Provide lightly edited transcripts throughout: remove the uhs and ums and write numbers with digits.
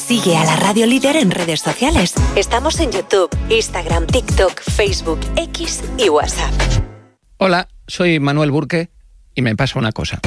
Sigue a la Radio Líder en redes sociales. Estamos en YouTube, Instagram, TikTok, Facebook, X y WhatsApp. Hola, soy Manuel Burke y me pasa una cosa.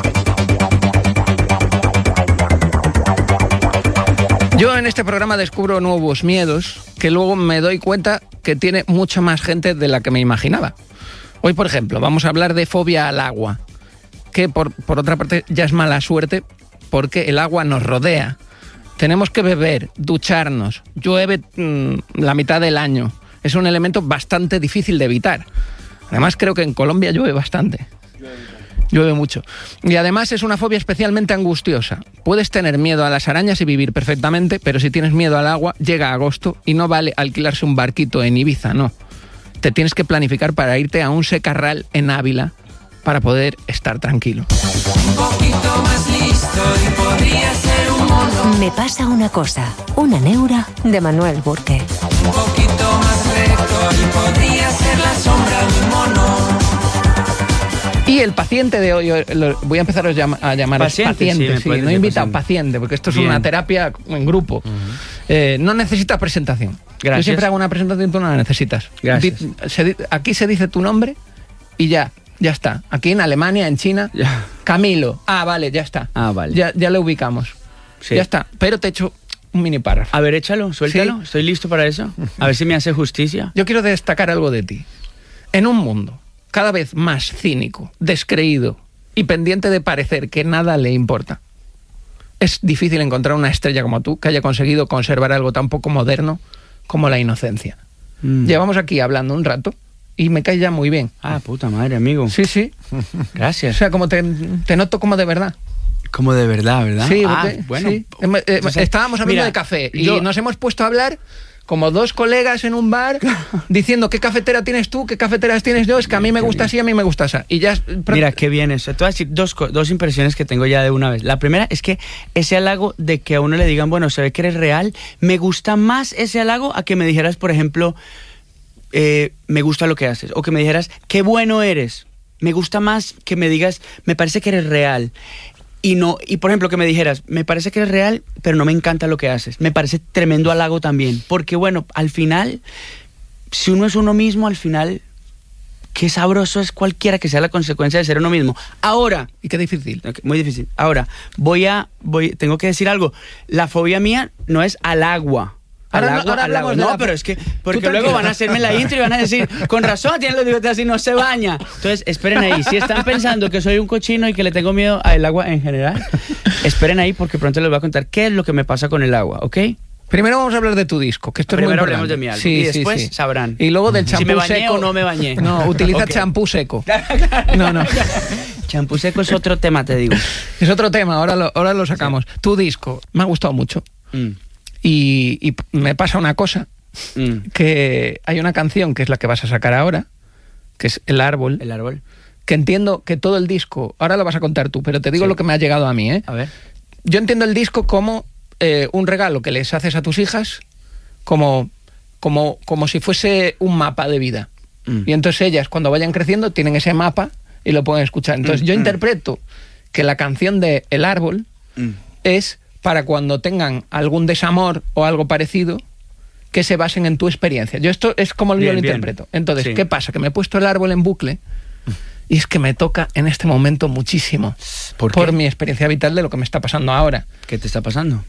Yo en este programa descubro nuevos miedos que luego me doy cuenta que tiene mucha más gente de la que me imaginaba. Hoy, por ejemplo, vamos a hablar de fobia al agua, que por otra parte ya es mala suerte porque el agua nos rodea. Tenemos que beber, ducharnos, llueve la mitad del año. Es un elemento bastante difícil de evitar. Además, creo que en Colombia llueve bastante. Llueve mucho. Y además es una fobia especialmente angustiosa. Puedes tener miedo a las arañas y vivir perfectamente, pero si tienes miedo al agua, llega agosto y no vale alquilarse un barquito en Ibiza, no. Te tienes que planificar para irte a un secarral en Ávila para poder estar tranquilo. Un poquito más listo y podría ser un mono. Me pasa una cosa, una neura de Manuel Burke. Un poquito más recto y podría ser la sombra de un mono. Y el paciente de hoy, voy a empezar a llamar paciente, sí, no invitado, paciente, porque esto es una terapia en grupo. No necesitas presentación. Gracias. Yo siempre hago una presentación, tú no la necesitas. Gracias. Aquí se dice tu nombre y ya está. Aquí en Alemania, en China, ya. Camilo. Ah, vale, ya está. Ah, vale. Ya lo ubicamos. Sí. Ya está. Pero te echo un mini párrafo. A ver, échalo, suéltalo. Sí. Estoy listo para eso. A ver si me hace justicia. Yo quiero destacar algo de ti. En un mundo cada vez más cínico, descreído y pendiente de parecer que nada le importa, es difícil encontrar una estrella como tú que haya conseguido conservar algo tan poco moderno como la inocencia. Llevamos aquí hablando un rato y me cae ya muy bien. Ah, puta madre, amigo. Sí, sí. Gracias. O sea, como te noto como de verdad. Como de verdad, ¿verdad? Sí, bueno. sí. Entonces, estábamos hablando de café y nos hemos puesto a hablar como dos colegas en un bar diciendo qué cafetera tienes tú, qué cafeteras tienes yo, es que a mí me gusta así, a mí me gusta así. Y ya... Mira, qué bien eso. Te voy a decir dos impresiones que tengo ya de una vez. La primera es que ese halago de que a uno le digan, bueno, se ve que eres real, me gusta más ese halago a que me dijeras, por ejemplo, me gusta lo que haces, o que me dijeras, qué bueno eres. Me gusta más que me digas, me parece que eres real. Y por ejemplo, que me dijeras, me parece que eres real, pero no me encanta lo que haces. Me parece tremendo halago también. Porque bueno, al final, si uno es uno mismo, al final, qué sabroso es cualquiera que sea la consecuencia de ser uno mismo. Ahora... Y qué difícil. Okay, muy difícil. Ahora, tengo que decir algo. La fobia mía no es al agua. No, pero es que porque luego van a hacerme la intro y van a decir, con razón tienen los bigotes así, no se baña. Entonces, esperen ahí. Si están pensando que soy un cochino y que le tengo miedo al agua en general, esperen ahí porque pronto les voy a contar qué es lo que me pasa con el agua, ¿ok? Primero vamos a hablar de tu disco, que esto es Primero muy importante. hablemos de mi álbum, sí, y después sí. sabrán. Y luego del champú si me bañé seco o no me bañé. No, utiliza Okay. champú seco. No. Champú seco es otro tema, te digo. Es otro tema, ahora lo sacamos. Sí. Tu disco me ha gustado mucho. Y me pasa una cosa, que hay una canción que es la que vas a sacar ahora, que es El Árbol. El Árbol. Que entiendo que todo el disco, ahora lo vas a contar tú, pero te digo lo que me ha llegado a mí, ¿eh? A ver. Yo entiendo el disco como un regalo que les haces a tus hijas, como si fuese un mapa de vida. Y entonces ellas, cuando vayan creciendo, tienen ese mapa y lo pueden escuchar. Entonces yo interpreto que la canción de El Árbol es para cuando tengan algún desamor o algo parecido, que se basen en tu experiencia. Yo esto es como yo lo interpreto. Entonces, sí. ¿Qué pasa? Que me he puesto El Árbol en bucle y es que me toca en este momento muchísimo. ¿Por mi experiencia vital de lo que me está pasando ahora. ¿Qué te está pasando?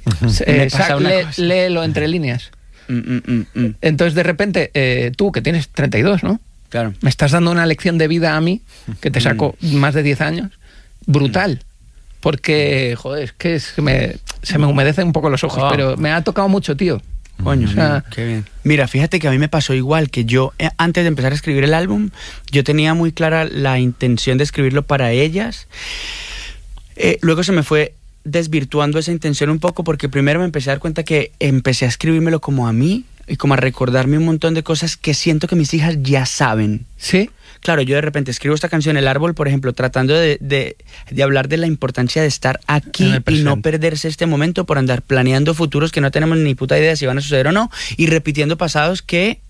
Léelo entre líneas. Entonces, de repente, tú, que tienes 32, ¿no? Claro. Me estás dando una lección de vida a mí, que te sacó más de 10 años, brutal. Porque, joder, es que se me humedecen un poco los ojos, pero me ha tocado mucho, tío. Coño, o sea, qué bien. Mira, fíjate que a mí me pasó igual, que yo, antes de empezar a escribir el álbum, yo tenía muy clara la intención de escribirlo para ellas. Luego se me fue desvirtuando esa intención un poco, porque primero me empecé a dar cuenta que empecé a escribírmelo como a mí, y como a recordarme un montón de cosas que siento que mis hijas ya saben. ¿Sí? Claro, yo de repente escribo esta canción, El Árbol, por ejemplo, tratando de hablar de la importancia de estar aquí y no perderse este momento por andar planeando futuros que no tenemos ni puta idea si van a suceder o no, y repitiendo pasados que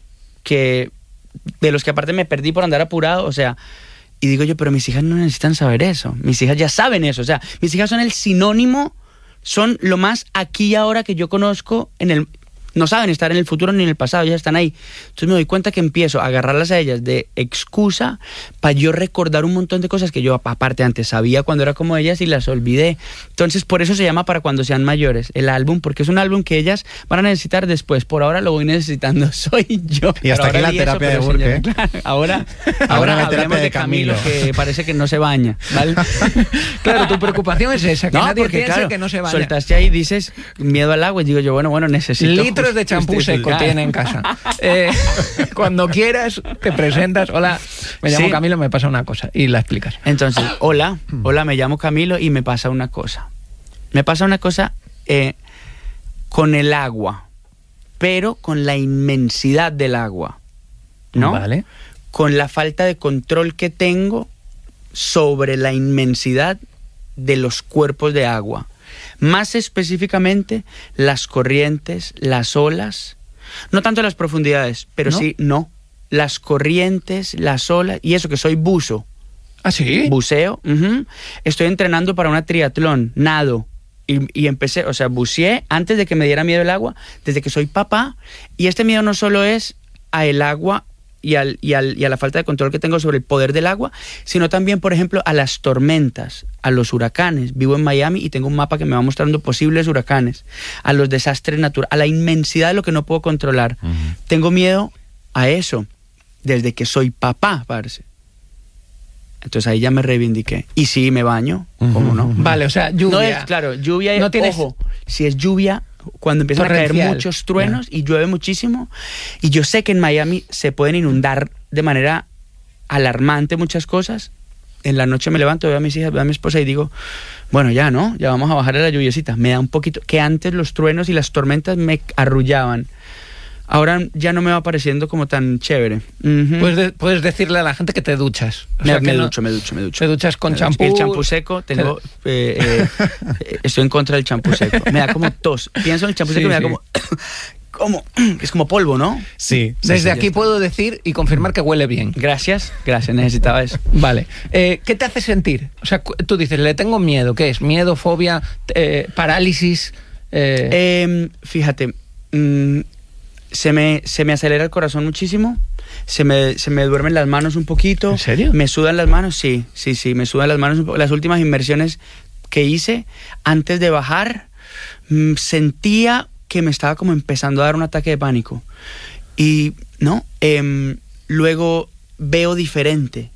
de los que aparte me perdí por andar apurado, o sea, y digo yo, pero mis hijas no necesitan saber eso, mis hijas ya saben eso, o sea, mis hijas son el sinónimo son lo más aquí y ahora que yo conozco no saben estar en el futuro ni en el pasado, ya están ahí. Entonces me doy cuenta que empiezo a agarrarlas a ellas de excusa para yo recordar un montón de cosas que yo aparte antes sabía cuando era como ellas y las olvidé. Entonces por eso se llama Para cuando sean mayores, el álbum, porque es un álbum que ellas van a necesitar después. Por ahora lo voy necesitando soy yo. Y hasta aquí la terapia de Burke. Claro, ahora hablemos de Camilo, que parece que no se baña, ¿vale? Claro, tu preocupación es esa, que nadie porque, piense claro, que no se baña. Soltaste ahí y dices miedo al agua y digo yo, bueno, necesito... Litros de champú seco tiene en casa. Cuando quieras, te presentas. Hola, me llamo Camilo, me pasa una cosa. Y la explicas. Entonces, hola, me llamo Camilo y me pasa una cosa. Me pasa una cosa con el agua, pero con la inmensidad del agua, ¿no? Vale. Con la falta de control que tengo sobre la inmensidad de los cuerpos de agua. Más específicamente, las corrientes, las olas, no tanto las profundidades, pero ¿No? sí, las corrientes, las olas, y eso que soy buzo. ¿Ah, sí? Buceo, estoy entrenando para una triatlón, nado, y empecé, o sea, buceé antes de que me diera miedo el agua, desde que soy papá, y este miedo no solo es a el agua y a la falta de control que tengo sobre el poder del agua, sino también, por ejemplo, a las tormentas, a los huracanes. Vivo en Miami y tengo un mapa que me va mostrando posibles huracanes, a los desastres naturales, a la inmensidad de lo que no puedo controlar. Tengo miedo a eso desde que soy papá, parce. Entonces ahí ya me reivindiqué. Y sí, me baño, ¿cómo no? Vale, o sea, lluvia. No es, claro, lluvia y No tienes- ojo, si es lluvia, cuando empiezan a caer Torrencial. muchos truenos y llueve muchísimo, y yo sé que en Miami se pueden inundar de manera alarmante muchas cosas. En la noche me levanto, veo a mis hijas, veo a mi esposa y digo, bueno, ya, ¿no? Ya vamos a bajarle la lluviecita. Me da un poquito, que antes los truenos y las tormentas me arrullaban. Ahora ya no me va pareciendo como tan chévere. Puedes decirle a la gente que te duchas. O sea, Me que no- ducho. Te duchas con champú. El champú seco, tengo... estoy en contra del champú seco. Me da como tos. Pienso en el champú Sí, seco y me da sí. como... es como polvo, ¿no? Sí. Desde aquí ya está. puedo decir y confirmar que huele bien. Gracias, necesitaba eso. Vale. ¿Qué te hace sentir? O sea, tú dices, le tengo miedo. ¿Qué es? ¿Miedo, fobia, parálisis? Fíjate, se me acelera el corazón muchísimo, se me duermen las manos un poquito. ¿En serio? Me sudan las manos, sí, me sudan las manos un poco. Las últimas inmersiones que hice, antes de bajar, sentía que me estaba como empezando a dar un ataque de pánico. Y, ¿no? Luego veo diferente.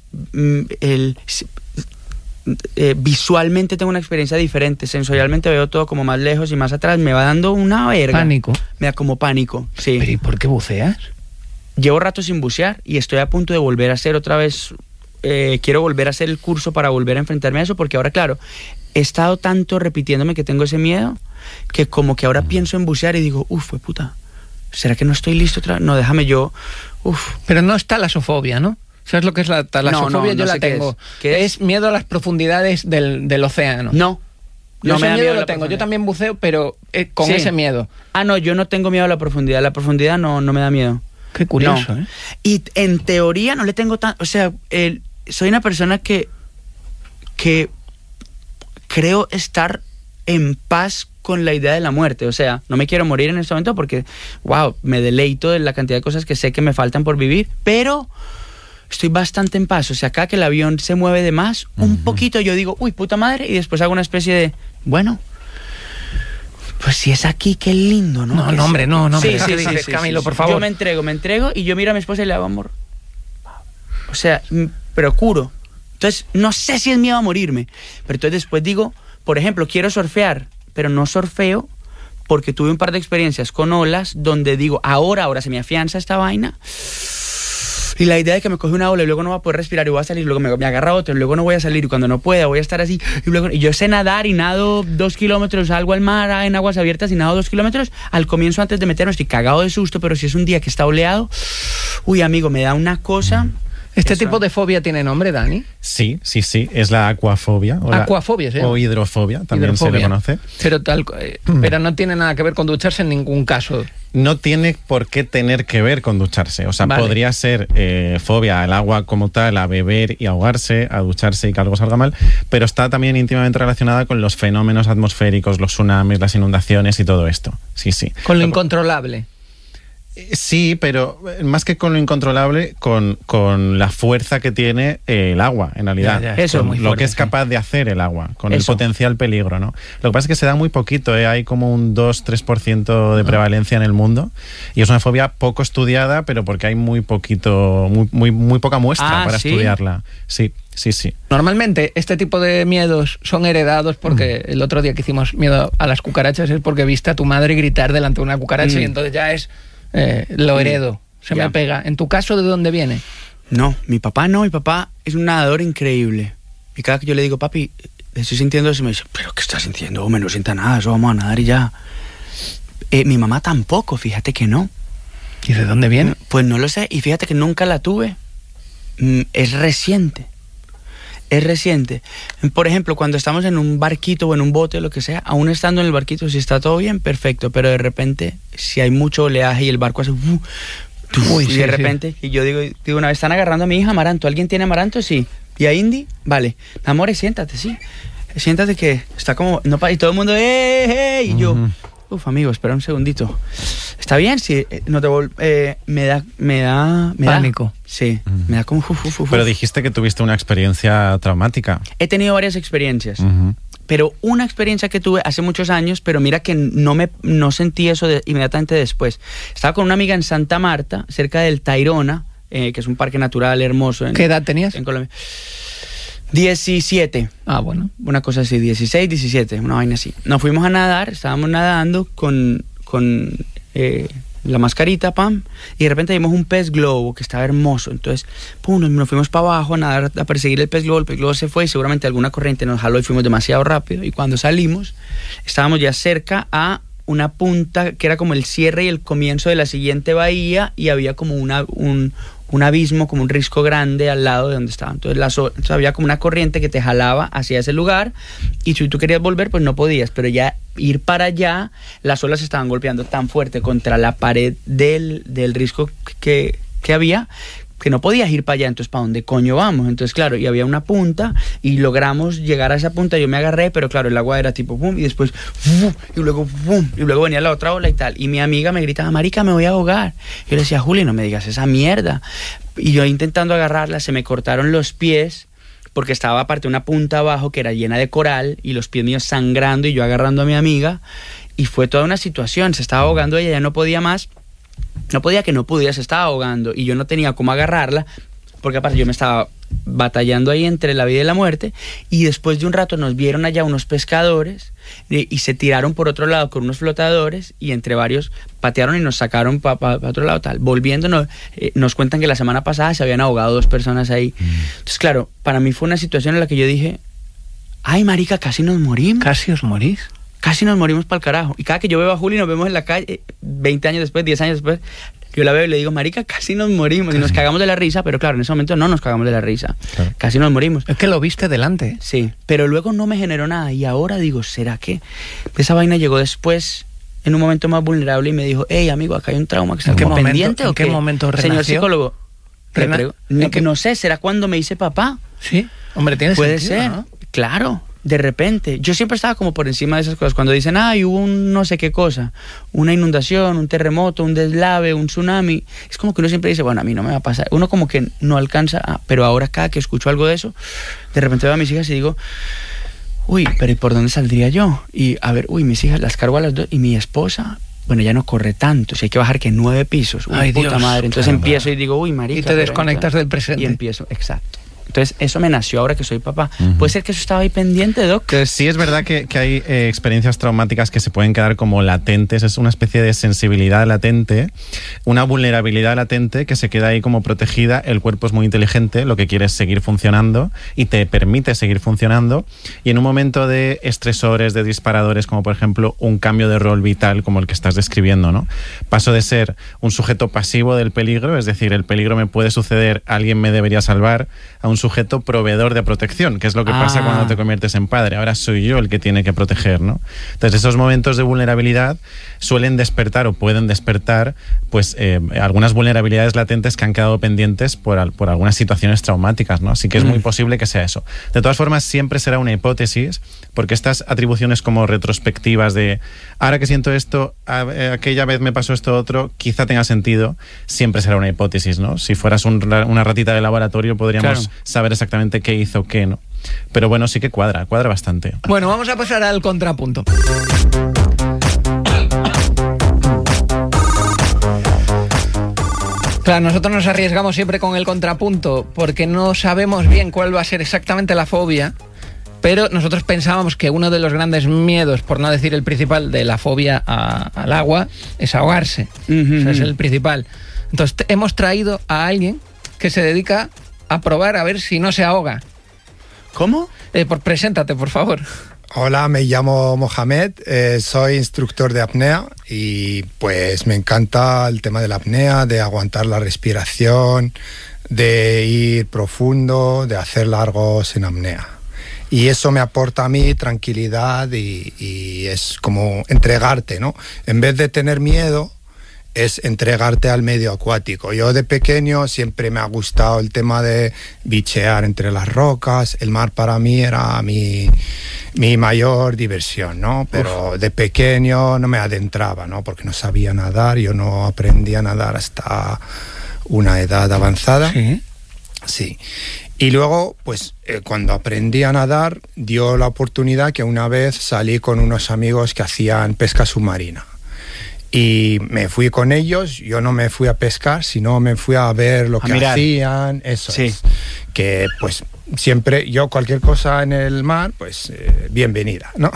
Visualmente tengo una experiencia diferente, sensorialmente veo todo como más lejos y más atrás, me va dando una verga. Pánico. Me da como pánico, sí. ¿Pero y por qué buceas? Llevo rato sin bucear y estoy a punto de volver a hacer otra vez, quiero volver a hacer el curso para volver a enfrentarme a eso, porque ahora, claro, he estado tanto repitiéndome que tengo ese miedo, que como que ahora pienso en bucear y digo, fue puta, ¿será que no estoy listo otra vez? No, déjame yo, Pero no es talasofobia, ¿no? ¿Sabes lo que es la talasofobia? No, Yo no la sé qué tengo. es. ¿Qué es? Miedo a las profundidades del océano. No. Yo ese me da miedo la lo tengo. Yo profundidad. también buceo, pero con Sí. ese miedo. No, yo no tengo miedo a la profundidad. La profundidad no me da miedo. Qué curioso, No. ¿eh? Y en teoría no le tengo tan... O sea, soy una persona que creo estar en paz con la idea de la muerte. O sea, no me quiero morir en este momento porque, wow, me deleito de la cantidad de cosas que sé que me faltan por vivir, pero estoy bastante en paz. O sea, cada que el avión se mueve de más, un poquito yo digo, uy, puta madre, y después hago una especie de, bueno, pues si es aquí, qué lindo, ¿no? No, hombre, no, hombre. Sí, ¿Qué dices, Camilo, por favor? Yo me entrego y yo miro a mi esposa y le hago amor. O sea, procuro. Entonces, no sé si es miedo a morirme, pero entonces después digo, por ejemplo, quiero surfear, pero no surfeo porque tuve un par de experiencias con olas donde digo, ahora se me afianza esta vaina. Y la idea de que me coge una ola y luego no voy a poder respirar y voy a salir, luego me agarra otra y luego no voy a salir y cuando no pueda voy a estar así. Y yo sé nadar y nado 2 kilómetros, salgo al mar en aguas abiertas y nado 2 kilómetros. Al comienzo, antes de meterme, estoy cagado de susto, pero si es un día que está oleado, uy, amigo, me da una cosa. ¿Este tipo de fobia tiene nombre, Dani? Sí, es la acuafobia. Acuafobia, sí. O hidrofobia, también se le conoce. Pero no tiene nada que ver con ducharse en ningún caso. No tiene por qué tener que ver con ducharse. O sea, podría ser fobia al agua como tal, a beber y ahogarse, a ducharse y que algo salga mal, pero está también íntimamente relacionada con los fenómenos atmosféricos, los tsunamis, las inundaciones y todo esto. Sí. Con lo incontrolable. Sí, pero más que con lo incontrolable, con la fuerza que tiene el agua, en realidad. Eso es muy fuerte, lo que es capaz de hacer el agua, con el potencial peligro, ¿no? Lo que pasa es que se da muy poquito, hay como un 2-3% de prevalencia en el mundo, y es una fobia poco estudiada, pero porque hay muy poquito, muy poca muestra para estudiarla. Sí. Normalmente este tipo de miedos son heredados porque el otro día que hicimos miedo a las cucarachas es porque viste a tu madre gritar delante de una cucaracha y entonces ya es... lo heredo, me pega. ¿En tu caso de dónde viene? No, mi papá es un nadador increíble. Y cada que yo le digo, papi, estoy sintiendo eso, me dice, ¿pero qué estás sintiendo? No sienta nada, eso vamos a nadar y ya. Mi mamá tampoco, fíjate que no. ¿Y de dónde viene? Pues no lo sé, y fíjate que nunca la tuve. Es reciente. Por ejemplo, cuando estamos en un barquito o en un bote o lo que sea, aún estando en el barquito, si está todo bien, perfecto, pero de repente, si hay mucho oleaje y el barco hace... y de repente, y yo digo, una vez están agarrando a mi hija amaranto, ¿alguien tiene amaranto? Sí. ¿Y a Indy? Vale. Amores, siéntate, sí. Siéntate que está como... y todo el mundo, y yo... amigo, espera un segundito. ¿Está bien? Sí, no te me da pánico. Sí, me da como... Pero dijiste que tuviste una experiencia traumática. He tenido varias experiencias, pero una experiencia que tuve hace muchos años, pero mira que no sentí eso inmediatamente después. Estaba con una amiga en Santa Marta, cerca del Tayrona, que es un parque natural hermoso. ¿Qué edad tenías? En Colombia. 17. Bueno. Una cosa así, 16, 17, una vaina así. Nos fuimos a nadar, estábamos nadando con la mascarita, y de repente vimos un pez globo que estaba hermoso. Entonces, nos fuimos para abajo a nadar, a perseguir el pez globo se fue y seguramente alguna corriente nos jaló y fuimos demasiado rápido. Y cuando salimos, estábamos ya cerca a una punta que era como el cierre y el comienzo de la siguiente bahía, y había como un abismo, como un risco grande al lado de donde estaba. Entonces había como una corriente que te jalaba hacia ese lugar, y si tú querías volver, pues no podías, pero ya ir para allá, las olas estaban golpeando tan fuerte contra la pared del risco que había, que no podías ir para allá. Entonces, ¿para dónde coño vamos? Entonces, claro, y había una punta y logramos llegar a esa punta. Yo me agarré, pero claro, el agua era tipo pum, y después pum, y luego venía la otra ola y tal. Y mi amiga me gritaba, marica, me voy a ahogar. Yo le decía, Juli, no me digas esa mierda. Y yo intentando agarrarla, se me cortaron los pies, porque estaba aparte una punta abajo que era llena de coral, y los pies míos sangrando y yo agarrando a mi amiga. Y fue toda una situación, se estaba ahogando ella, ya no podía más. No podía, se estaba ahogando, y yo no tenía cómo agarrarla, porque aparte yo me estaba batallando ahí entre la vida y la muerte. Y después de un rato nos vieron allá unos pescadores y se tiraron por otro lado con unos flotadores, y entre varios patearon y nos sacaron para otro lado tal. Volviéndonos, nos cuentan que la semana pasada se habían ahogado 2 personas ahí. Entonces, claro, para mí fue una situación en la que yo dije, ay, marica, casi nos morimos. ¿Casi os morís? Casi nos morimos para el carajo. Y cada que yo veo a Juli y nos vemos en la calle, 20 años después, 10 años después, yo la veo y le digo, marica, casi nos morimos. Y nos cagamos de la risa, pero claro, en ese momento no nos cagamos de la risa. Claro. Casi nos morimos. Es que lo viste delante. Sí, pero luego no me generó nada. Y ahora digo, ¿será que esa vaina llegó después, en un momento más vulnerable, y me dijo, hey, amigo, acá hay un trauma que está como pendiente? ¿En qué momento renació? Señor psicólogo, no sé, ¿será cuando me hice papá? Sí, hombre, tiene sentido. Puede ser, ¿no? Claro. De repente, yo siempre estaba como por encima de esas cosas. Cuando dicen, hubo un no sé qué cosa, una inundación, un terremoto, un deslave, un tsunami, es como que uno siempre dice, bueno, a mí no me va a pasar. Uno como que no alcanza, pero ahora cada que escucho algo de eso, de repente veo a mis hijas y digo, uy, pero ¿y por dónde saldría yo? Y a ver, mis hijas las cargo a las 2, y mi esposa, bueno, ya no corre tanto, si hay que bajar que 9 pisos. Uy, ay, puta Dios, madre. Entonces empiezo y digo, uy, marica. Y te desconectas del presente. Y empiezo, exacto. Entonces, eso me nació ahora que soy papá. ¿Puede ser que eso estaba ahí pendiente, Doc? Sí, es verdad que hay experiencias traumáticas que se pueden quedar como latentes. Es una especie de sensibilidad latente, una vulnerabilidad latente que se queda ahí como protegida. El cuerpo es muy inteligente, lo que quiere es seguir funcionando y te permite seguir funcionando. Y en un momento de estresores, de disparadores, como por ejemplo un cambio de rol vital como el que estás describiendo, ¿no? Paso de ser un sujeto pasivo del peligro, es decir, el peligro me puede suceder, alguien me debería salvar, a un sujeto proveedor de protección, que es lo que pasa cuando te conviertes en padre. Ahora soy yo el que tiene que proteger, ¿no? Entonces esos momentos de vulnerabilidad suelen despertar o pueden despertar pues algunas vulnerabilidades latentes que han quedado pendientes por algunas situaciones traumáticas, ¿no? Así que es muy posible que sea eso. De todas formas, siempre será una hipótesis, porque estas atribuciones como retrospectivas de ahora que siento esto, aquella vez me pasó esto otro, quizá tenga sentido, siempre será una hipótesis, ¿no? Si fueras una ratita de laboratorio podríamos saber exactamente qué hizo, qué no. Pero bueno, sí que cuadra bastante. Bueno, vamos a pasar al contrapunto. Claro, nosotros nos arriesgamos siempre con el contrapunto porque no sabemos bien cuál va a ser exactamente la fobia, pero nosotros pensábamos que uno de los grandes miedos, por no decir el principal, de la fobia al agua es ahogarse. O sea, es el principal. Entonces hemos traído a alguien que se dedica a probar a ver si no se ahoga. ¿Cómo? Preséntate, por favor. Hola, me llamo Mohamed, soy instructor de apnea y pues me encanta el tema de la apnea, de aguantar la respiración, de ir profundo, de hacer largos en apnea. Y eso me aporta a mí tranquilidad y es como entregarte, ¿no? En vez de tener miedo, es entregarte al medio acuático. Yo de pequeño siempre me ha gustado el tema de bichear entre las rocas. El mar para mí era mi mayor diversión, ¿no? Pero de pequeño no me adentraba, ¿no? Porque no sabía nadar. Yo no aprendí a nadar hasta una edad avanzada. Sí. Sí. Y luego, pues, cuando aprendí a nadar, dio la oportunidad que una vez salí con unos amigos que hacían pesca submarina. Y me fui con ellos, yo no me fui a pescar, sino me fui a ver lo que hacían, eso sí. Es. Que pues siempre, yo cualquier cosa en el mar, pues bienvenida, ¿no?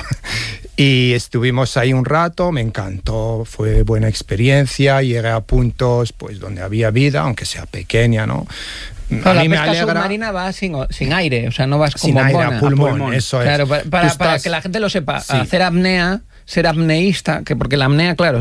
Y estuvimos ahí un rato, me encantó, fue buena experiencia, llegué a puntos pues donde había vida, aunque sea pequeña, ¿no? No, la pesca submarina va sin aire, o sea, no vas con sin bombona. aire, a pulmón, eso es. Claro, para que la gente lo sepa, sí. Hacer apnea, ser apneísta, porque la apnea, claro,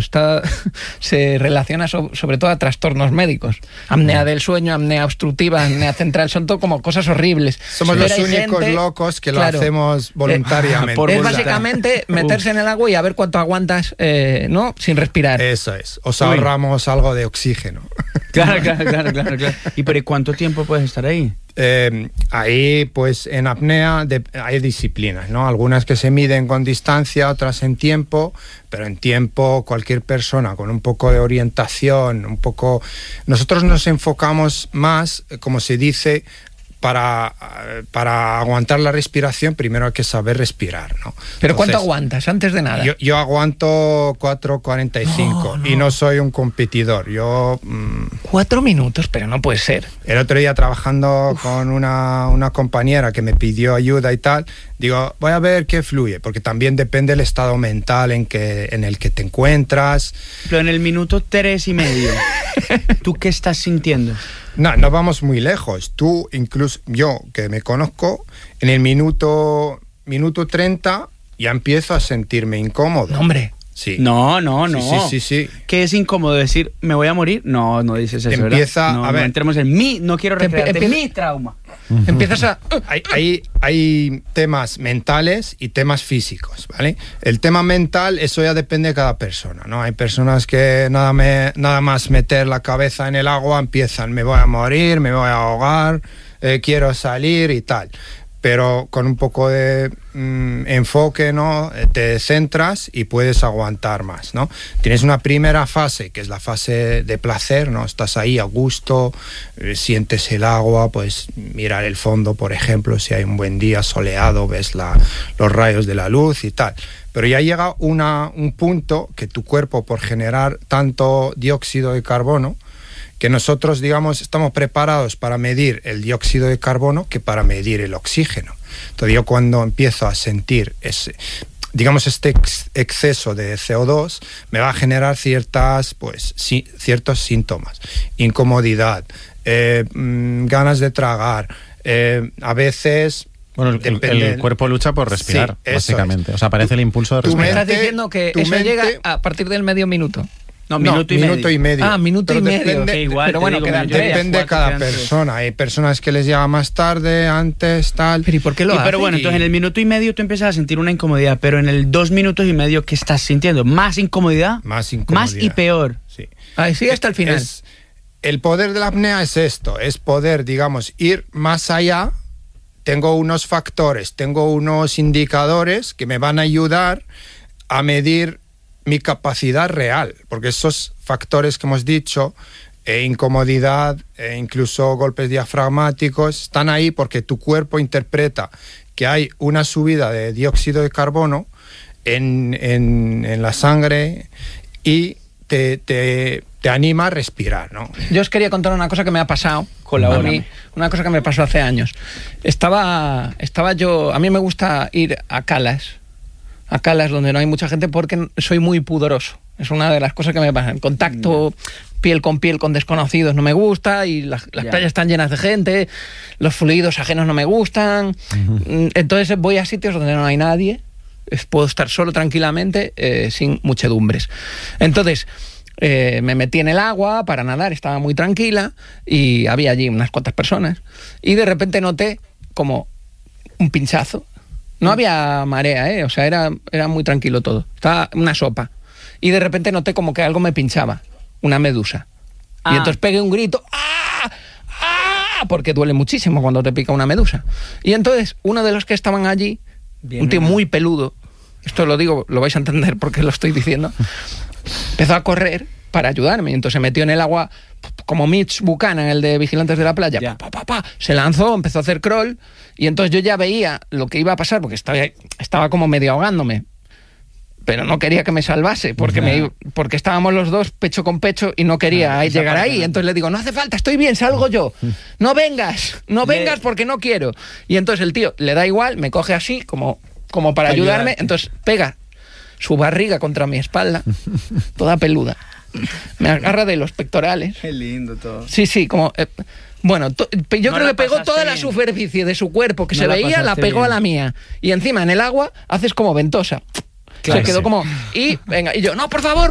se relaciona sobre todo a trastornos médicos. Apnea del sueño, apnea obstructiva, apnea central, son todo como cosas horribles. Somos los únicos locos que lo hacemos voluntariamente. Es básicamente meterse en el agua y a ver cuánto aguantas, ¿no? Sin respirar. Eso es. Os ahorramos algo de oxígeno. Claro. ¿Y pero cuánto tiempo puedes estar ahí? Ahí pues en apnea hay disciplinas, ¿no? Algunas que se miden con distancia, otras en tiempo, pero en tiempo cualquier persona con un poco de orientación, nosotros nos enfocamos más, como se dice, para aguantar la respiración primero hay que saber respirar, ¿no? ¿Pero entonces, cuánto aguantas antes de nada? Yo aguanto 4:45 y no soy un competidor. 4 minutos, pero no puede ser. El otro día trabajando con una compañera que me pidió ayuda y tal, digo, voy a ver qué fluye, porque también depende del estado mental en el que te encuentras. Pero en el minuto 3:30, ¿tú qué estás sintiendo? No vamos muy lejos. Tú, incluso yo, que me conozco, en el minuto 30 ya empiezo a sentirme incómodo. No, hombre. Sí. No. Sí. ¿Qué es incómodo decir, me voy a morir? No dices eso, empieza, ¿verdad? a ver. No entremos en no quiero recrearte mi trauma. Empiezas a... Hay temas mentales y temas físicos, ¿vale? El tema mental, eso ya depende de cada persona, ¿no? Hay personas que nada más meter la cabeza en el agua empiezan, me voy a morir, me voy a ahogar, quiero salir y tal. Pero con un poco de enfoque, ¿no? Te centras y puedes aguantar más, ¿no? Tienes una primera fase, que es la fase de placer, ¿no? Estás ahí a gusto, sientes el agua, pues mirar el fondo, por ejemplo, si hay un buen día soleado, ves los rayos de la luz y tal. Pero ya llega un punto que tu cuerpo, por generar tanto dióxido de carbono, que nosotros, digamos, estamos preparados para medir el dióxido de carbono que para medir el oxígeno. Entonces yo cuando empiezo a sentir digamos, este exceso de CO2 me va a generar ciertos síntomas, incomodidad, ganas de tragar, a veces... Bueno, el cuerpo lucha por respirar, sí, básicamente. O sea, aparece el impulso de respirar. ¿Me estás diciendo que eso llega a partir del medio minuto? No, minuto y medio. Ah, minuto y medio. Sí, igual, pero bueno, depende de cada persona. Hay personas que les llega más tarde, antes, tal. Pero ¿y por qué lo hace? Pero bueno, entonces en el minuto y medio tú empiezas a sentir una incomodidad, pero en el 2 minutos y medio, ¿qué estás sintiendo? ¿Más incomodidad? Más incomodidad. Más y peor. Sí. Sí, hasta el final. El poder de la apnea es esto, es poder, digamos, ir más allá. Tengo unos factores, tengo unos indicadores que me van a ayudar a medir mi capacidad real, porque esos factores que hemos dicho, incomodidad, incluso golpes diafragmáticos, están ahí porque tu cuerpo interpreta que hay una subida de dióxido de carbono en la sangre y te anima a respirar, ¿no? Yo os quería contar una cosa que me ha pasado a mí, una cosa que me pasó hace años. Estaba yo, a mí me gusta ir a calas donde no hay mucha gente porque soy muy pudoroso. Es una de las cosas que me pasa. El contacto piel con desconocidos no me gusta, y las playas están llenas de gente, los fluidos ajenos no me gustan. Entonces voy a sitios donde no hay nadie, puedo estar solo tranquilamente, sin muchedumbres. Entonces me metí en el agua para nadar, estaba muy tranquila y había allí unas cuantas personas y de repente noté como un pinchazo. No había marea, o sea, era muy tranquilo todo. Estaba una sopa. Y de repente noté como que algo me pinchaba, una medusa. Y entonces pegué un grito, ¡ah! ¡Ah! Porque duele muchísimo cuando te pica una medusa. Y entonces uno de los que estaban allí, un tío muy peludo, esto lo digo, lo vais a entender porque lo estoy diciendo, empezó a correr para ayudarme. Y entonces se metió en el agua como Mitch Buchanan, el de Vigilantes de la Playa. Se lanzó, empezó a hacer crawl. Y entonces yo ya veía lo que iba a pasar, porque estaba como medio ahogándome. Pero no quería que me salvase, porque estábamos los dos pecho con pecho y no quería llegar ahí. Entonces le digo, no hace falta, estoy bien, salgo yo. No vengas porque no quiero. Y entonces el tío le da igual, me coge así como para ayudarme. Entonces pega su barriga contra mi espalda, toda peluda. Me agarra de los pectorales. Qué lindo todo. Sí, como... yo creo que pegó toda la superficie de su cuerpo que se veía, la pegó a la mía. Y encima en el agua haces como ventosa. Claro, se quedó como... Y venga, y yo, no, por favor,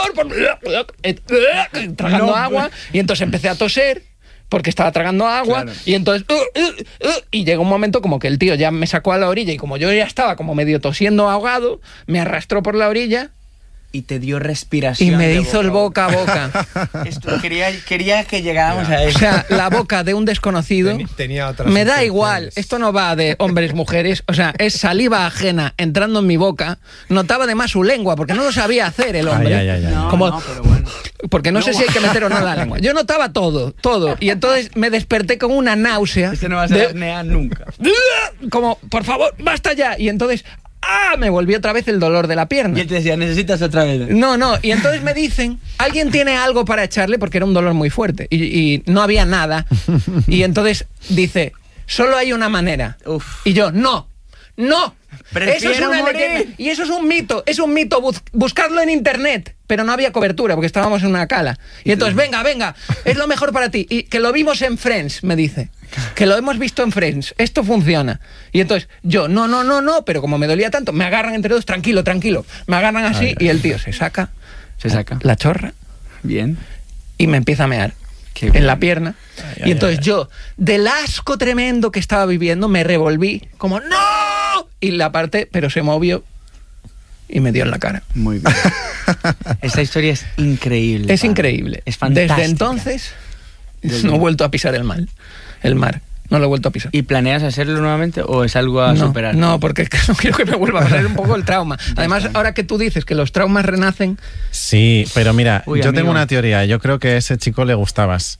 tragando agua. Y entonces empecé a toser porque estaba tragando agua. Claro. Y entonces... y llegó un momento como que el tío ya me sacó a la orilla y como yo ya estaba como medio tosiendo ahogado, me arrastró por la orilla. Y te dio respiración. Y me hizo el boca a boca. Esto, quería que llegáramos a eso. O sea, la boca de un desconocido. Tenía otras me da igual. Esto no va de hombres, mujeres. O sea, es saliva ajena entrando en mi boca. Notaba además su lengua, porque no lo sabía hacer el hombre. No, pero bueno. Porque no sé si hay que meter o no la lengua. Yo notaba todo. Y entonces me desperté con una náusea. No vas a apnear nunca. Como, por favor, basta ya. Y entonces... me volvió otra vez el dolor de la pierna. Y él te decía, necesitas otra vez. No, y entonces me dicen, ¿alguien tiene algo para echarle? Porque era un dolor muy fuerte y no había nada. Y entonces dice, solo hay una manera. Uf. Y yo, no. Eso es una leyenda. Y eso es un mito, buscarlo en internet. Pero no había cobertura porque estábamos en una cala. Y entonces, venga, es lo mejor para ti. Y que lo vimos en Friends, me dice. Que lo hemos visto en Friends, esto funciona. Y entonces yo, no, pero como me dolía tanto, me agarran entre dos, tranquilo. Me agarran así y el tío se saca la chorra. Bien. Y me empieza a mear en la pierna. Y entonces yo, del asco tremendo que estaba viviendo, me revolví como ¡no! Y la parte, pero se movió y me dio en la cara. Muy bien. Esta historia es increíble. Es increíble. Es fantástica. Desde entonces no he vuelto a pisar el mar. No lo he vuelto a pisar. ¿Y planeas hacerlo nuevamente o es algo a superar? No, porque no quiero que me vuelva a pasar un poco el trauma. Además, ahora que tú dices que los traumas renacen... Sí, pero mira, yo tengo una teoría. Yo creo que a ese chico le gustabas.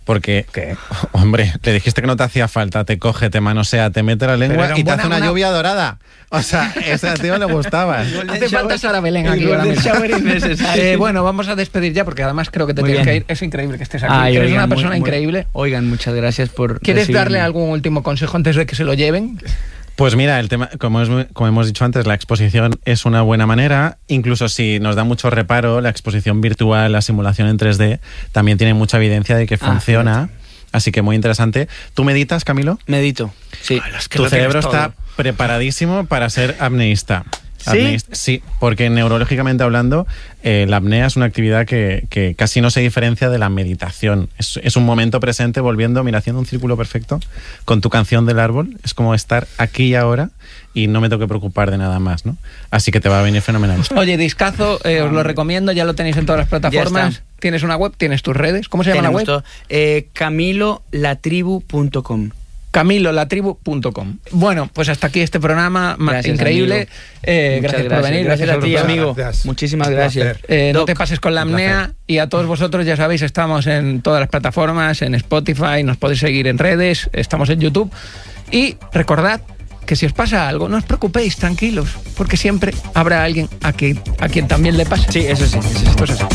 Porque, hombre, le dijiste que no te hacía falta, te coge, te manosea, te mete la lengua y te hace una lluvia dorada. O sea, ese tío le gustaba. Hace falta Sara Belén aquí ahora mismo. Bueno, vamos a despedir ya porque además creo que te tienes que ir. Es increíble que estés aquí. Eres una persona increíble. Oigan, muchas gracias por ¿Quieres darle algún último consejo antes de que se lo lleven? Pues mira, el tema, como hemos dicho antes, la exposición es una buena manera. Incluso si nos da mucho reparo, la exposición virtual, la simulación en 3D, también tiene mucha evidencia de que funciona. Así que muy interesante. ¿Tú meditas, Camilo? Medito, sí. Tu cerebro está preparadísimo para ser apneísta. ¿Sí? Sí, porque neurológicamente hablando, la apnea es una actividad que casi no se diferencia de la meditación. Es un momento presente volviendo, mira, haciendo un círculo perfecto con tu canción del árbol. Es como estar aquí y ahora y no me tengo que preocupar de nada más, ¿no? Así que te va a venir fenomenal. Oye, discazo, os lo recomiendo, ya lo tenéis en todas las plataformas. ¿Tienes una web? ¿Tienes tus redes? ¿Cómo se llama la web? CamiloLatribu.com. CamiloLatribu.com. Bueno, pues hasta aquí este programa increíble. Gracias por venir. Gracias a ti, amigo. Gracias. Muchísimas gracias. No te pases con la apnea. Y a todos vosotros, ya sabéis, estamos en todas las plataformas, en Spotify, nos podéis seguir en redes, estamos en YouTube. Y recordad que si os pasa algo, no os preocupéis, tranquilos, porque siempre habrá alguien a quien también le pase. Sí, eso sí. Pues así.